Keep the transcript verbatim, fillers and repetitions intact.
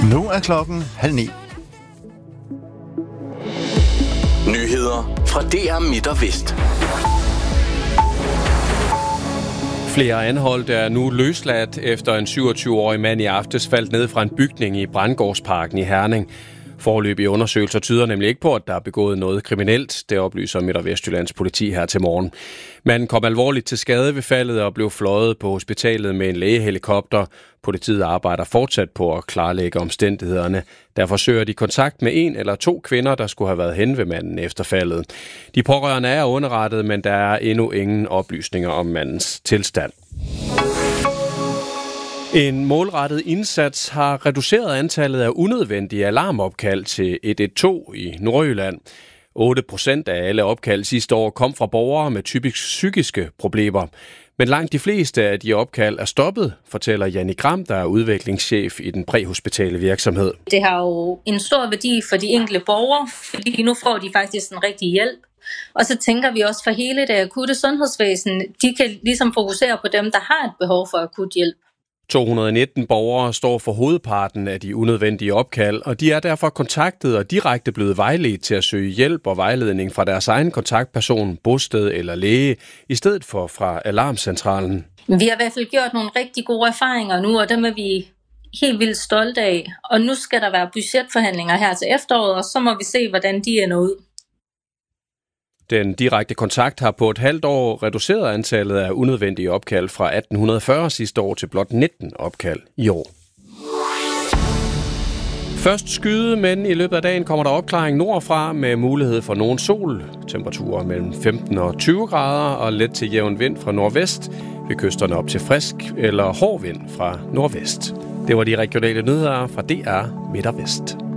Nu er klokken halv ni. Nyheder fra D R Midt og Vest. Flere anholdte er nu løsladt efter en syvogtyve-årig mand i aftes faldt ned fra en bygning i Brandgårdsparken i Herning. Foreløbige undersøgelser tyder nemlig ikke på, at der er begået noget kriminelt. Det oplyser Midt- og Vestjyllands politi her til morgen. Manden kom alvorligt til skade ved faldet og blev fløjet på hospitalet med en lægehelikopter. Politiet arbejder fortsat på at klarlægge omstændighederne. Derfor søger de kontakt med en eller to kvinder, der skulle have været hen ved manden efter faldet. De pårørende er underrettet, men der er endnu ingen oplysninger om mandens tilstand. En målrettet indsats har reduceret antallet af unødvendige alarmopkald til et et to i Nordjylland. otte procent af alle opkald sidste år kom fra borgere med typisk psykiske problemer. Men langt de fleste af de opkald er stoppet, fortæller Janni Gram, der er udviklingschef i den præhospitale virksomhed. Det har jo en stor værdi for de enkelte borgere, fordi nu får de faktisk en rigtig hjælp. Og så tænker vi også for hele det akutte sundhedsvæsen, de kan ligesom fokusere på dem, der har et behov for akut hjælp. to hundrede og nitten borgere står for hovedparten af de unødvendige opkald, og de er derfor kontaktet og direkte blevet vejledt til at søge hjælp og vejledning fra deres egen kontaktperson, bosted eller læge, i stedet for fra alarmcentralen. Vi har i hvert fald gjort nogle rigtig gode erfaringer nu, og dem er vi helt vildt stolte af. Og nu skal der være budgetforhandlinger her til efteråret, og så må vi se, hvordan de ender ud. Den direkte kontakt har på et halvt år reduceret antallet af unødvendige opkald fra atten fyrre sidste år til blot nitten opkald i år. Først skyde, men i løbet af dagen kommer der opklaring nordfra med mulighed for nogen sol. Temperaturer mellem femten og tyve grader og let til jævn vind fra nordvest. Ved kysterne op til frisk eller hård vind fra nordvest. Det var de regionale nyheder fra D R Midt og Vest.